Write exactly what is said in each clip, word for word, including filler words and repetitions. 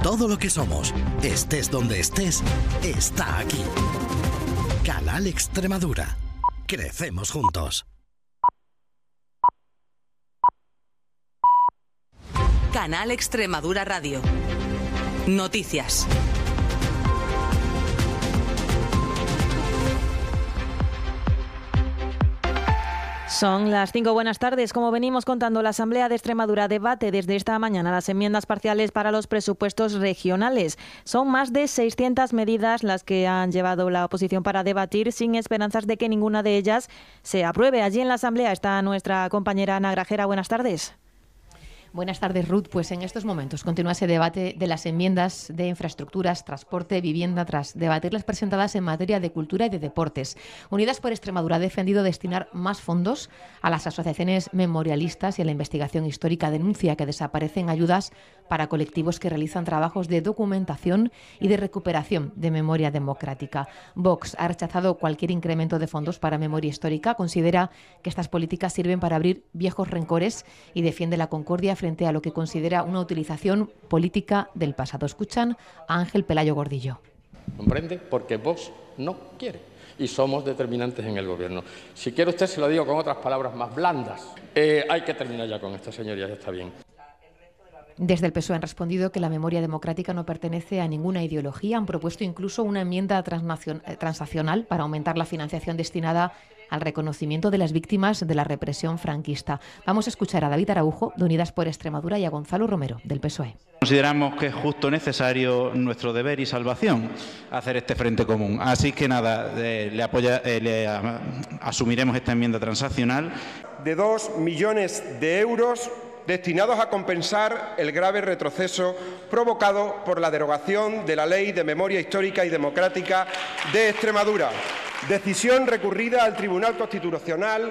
Todo lo que somos, estés donde estés, está aquí. Canal Extremadura. Crecemos juntos. Canal Extremadura Radio. Noticias. Son las cinco. Buenas tardes. Como venimos contando, la Asamblea de Extremadura debate desde esta mañana las enmiendas parciales para los presupuestos regionales. Son más de seiscientas medidas las que han llevado la oposición para debatir, sin esperanzas de que ninguna de ellas se apruebe. Allí en la Asamblea está nuestra compañera Ana Grajera. Buenas tardes. Buenas tardes, Ruth. Pues en estos momentos continúa ese debate de las enmiendas de infraestructuras, transporte, vivienda, tras debatir las presentadas en materia de cultura y de deportes. Unidas por Extremadura ha defendido destinar más fondos a las asociaciones memorialistas y a la investigación histórica. Denuncia que desaparecen ayudas para colectivos que realizan trabajos de documentación y de recuperación de memoria democrática. Vox ha rechazado cualquier incremento de fondos para memoria histórica. Considera que estas políticas sirven para abrir viejos rencores y defiende la concordia frente a lo que considera una utilización política del pasado. Escuchan a Ángel Pelayo Gordillo. ¿Comprende? Porque Vox no quiere y somos determinantes en el gobierno. Si quiere usted, se lo digo con otras palabras más blandas. Eh, hay que terminar ya con esto, señorías, ya está bien. Desde el P S O E han respondido que la memoria democrática no pertenece a ninguna ideología. Han propuesto incluso una enmienda transaccional para aumentar la financiación destinada al reconocimiento de las víctimas de la represión franquista. Vamos a escuchar a David Araujo, de Unidas por Extremadura, y a Gonzalo Romero, del P S O E. Consideramos que es justo, necesario, nuestro deber y salvación hacer este frente común. Así que nada, eh, le, apoya, eh, le a, asumiremos esta enmienda transaccional. De dos millones de euros destinados a compensar el grave retroceso provocado por la derogación de la Ley de Memoria Histórica y Democrática de Extremadura. Decisión recurrida al Tribunal Constitucional.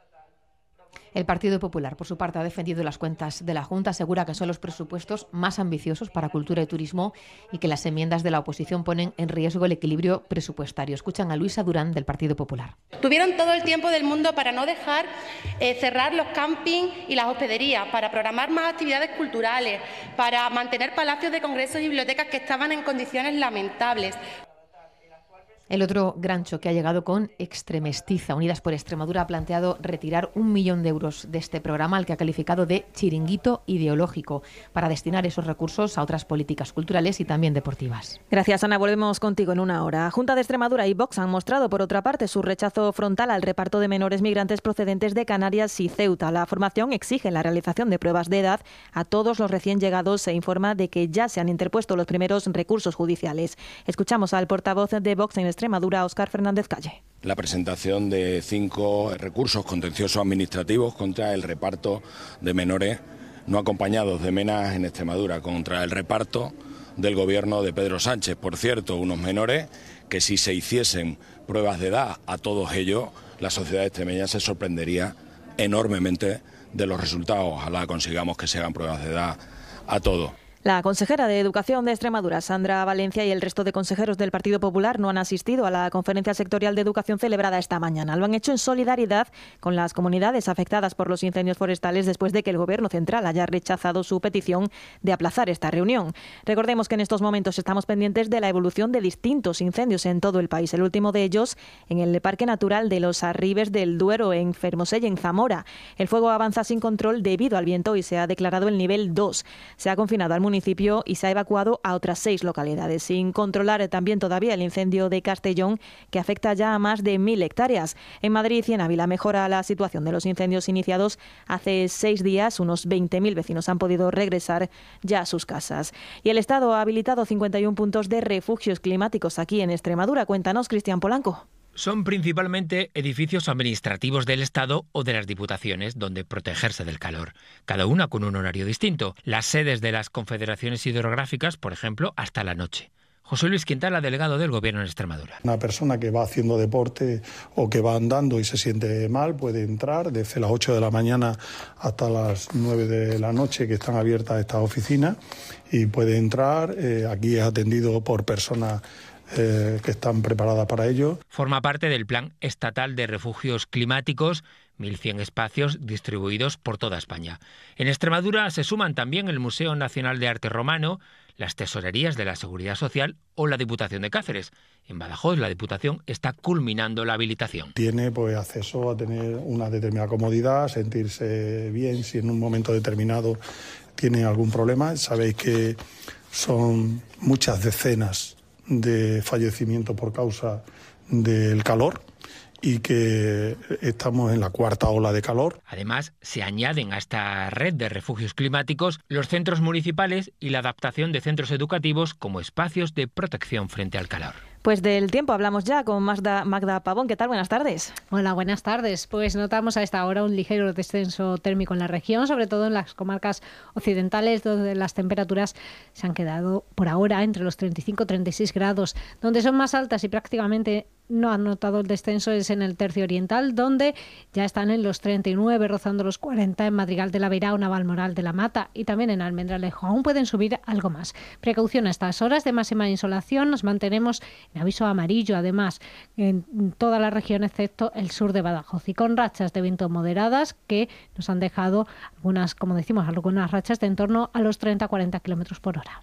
El Partido Popular, por su parte, ha defendido las cuentas de la Junta, asegura que son los presupuestos más ambiciosos para cultura y turismo y que las enmiendas de la oposición ponen en riesgo el equilibrio presupuestario. Escuchan a Luisa Durán, del Partido Popular. Tuvieron todo el tiempo del mundo para no dejar eh, cerrar los campings y las hospederías, para programar más actividades culturales, para mantener palacios de congresos y bibliotecas que estaban en condiciones lamentables. El otro gran choque ha llegado con Extremestiza. Unidas por Extremadura ha planteado retirar un millón de euros de este programa, al que ha calificado de chiringuito ideológico, para destinar esos recursos a otras políticas culturales y también deportivas. Gracias, Ana. Volvemos contigo en una hora. Junta de Extremadura y Vox han mostrado, por otra parte, su rechazo frontal al reparto de menores migrantes procedentes de Canarias y Ceuta. La formación exige la realización de pruebas de edad a todos los recién llegados. Se informa de que ya se han interpuesto los primeros recursos judiciales. Escuchamos al portavoz de Vox en Extremadura, Óscar Fernández Calle. La presentación de cinco recursos contenciosos administrativos contra el reparto de menores no acompañados de menas en Extremadura, contra el reparto del gobierno de Pedro Sánchez. Por cierto, unos menores que, si se hiciesen pruebas de edad a todos ellos, la sociedad extremeña se sorprendería enormemente de los resultados. Ojalá consigamos que se hagan pruebas de edad a todos. La consejera de Educación de Extremadura, Sandra Valencia, y el resto de consejeros del Partido Popular no han asistido a la conferencia sectorial de educación celebrada esta mañana. Lo han hecho en solidaridad con las comunidades afectadas por los incendios forestales, después de que el Gobierno central haya rechazado su petición de aplazar esta reunión. Recordemos que en estos momentos estamos pendientes de la evolución de distintos incendios en todo el país. El último de ellos en el Parque Natural de los Arribes del Duero, en Fermoselle, en Zamora. El fuego avanza sin control debido al viento y se ha declarado el nivel dos. Se ha confinado al municipio y se ha evacuado a otras seis localidades, sin controlar también todavía el incendio de Castellón, que afecta ya a más de mil hectáreas. En Madrid y en Ávila mejora la situación de los incendios iniciados hace seis días. Unos veinte mil vecinos han podido regresar ya a sus casas. Y el Estado ha habilitado cincuenta y un puntos de refugios climáticos aquí en Extremadura. Cuéntanos, Cristian Polanco. Son principalmente edificios administrativos del Estado o de las diputaciones, donde protegerse del calor, cada una con un horario distinto. Las sedes de las confederaciones hidrográficas, por ejemplo, hasta la noche. José Luis Quintana, delegado del Gobierno en Extremadura. Una persona que va haciendo deporte o que va andando y se siente mal puede entrar desde las ocho de la mañana hasta las nueve de la noche, que están abiertas estas oficinas, y puede entrar. Eh, aquí es atendido por personas Eh, que están preparadas para ello. Forma parte del Plan Estatal de Refugios Climáticos, mil cien espacios distribuidos por toda España. En Extremadura se suman también el Museo Nacional de Arte Romano, las tesorerías de la Seguridad Social o la Diputación de Cáceres. En Badajoz, la Diputación está culminando la habilitación. Tiene pues acceso a tener una determinada comodidad, sentirse bien si en un momento determinado tiene algún problema. Sabéis que son muchas decenas de fallecimientos por causa del calor y que estamos en la cuarta ola de calor. Además, se añaden a esta red de refugios climáticos los centros municipales y la adaptación de centros educativos como espacios de protección frente al calor. Pues del tiempo hablamos ya con Magda, Magda Pavón. ¿Qué tal? Buenas tardes. Hola, buenas tardes. Pues notamos a esta hora un ligero descenso térmico en la región, sobre todo en las comarcas occidentales, donde las temperaturas se han quedado por ahora entre los treinta y cinco y treinta y seis grados. Donde son más altas y prácticamente no han notado el descenso es en el tercio oriental, donde ya están en los treinta y nueve, rozando los cuarenta en Madrigal de la Beira o Navalmoral de la Mata, y también en Almendralejo. Aún pueden subir algo más. Precaución a estas horas de máxima insolación. Nos mantenemos en aviso amarillo, además, en toda la región excepto el sur de Badajoz, y con rachas de viento moderadas que nos han dejado algunas, como decimos, algunas rachas de en torno a los treinta a cuarenta kilómetros por hora.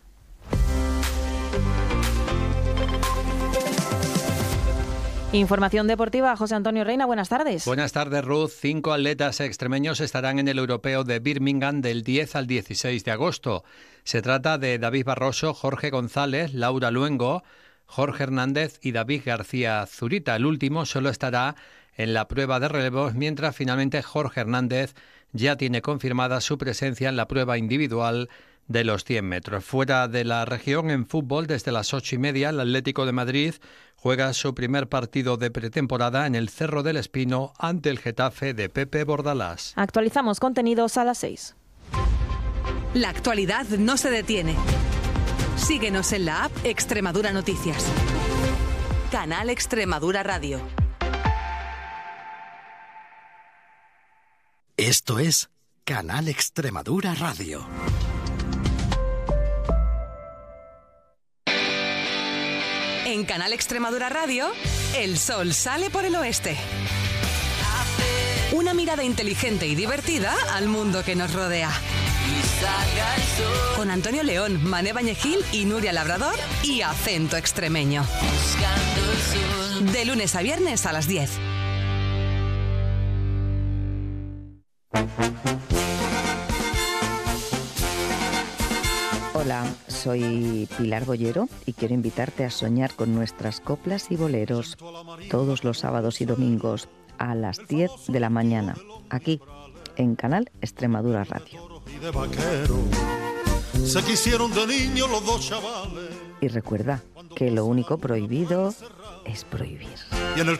Información deportiva, José Antonio Reina, buenas tardes. Buenas tardes, Ruth. Cinco atletas extremeños estarán en el Europeo de Birmingham del diez al dieciséis de agosto. Se trata de David Barroso, Jorge González, Laura Luengo, Jorge Hernández y David García Zurita. El último solo estará en la prueba de relevos, mientras finalmente Jorge Hernández ya tiene confirmada su presencia en la prueba individual de los cien metros. Fuera de la región, en fútbol, desde las ocho y media, el Atlético de Madrid juega su primer partido de pretemporada en el Cerro del Espino ante el Getafe de Pepe Bordalás. Actualizamos contenidos a las seis. La actualidad no se detiene. Síguenos en la app Extremadura Noticias. Canal Extremadura Radio. Esto es Canal Extremadura Radio. En Canal Extremadura Radio, el sol sale por el oeste. Una mirada inteligente y divertida al mundo que nos rodea. Con Antonio León, Mané Bañegil y Nuria Labrador y acento extremeño. De lunes a viernes a las diez. Hola, soy Pilar Bollero y quiero invitarte a soñar con nuestras coplas y boleros todos los sábados y domingos a las diez de la mañana, aquí en Canal Extremadura Radio. Se quisieron de niños los dos chavales. Y recuerda que lo único prohibido es prohibir.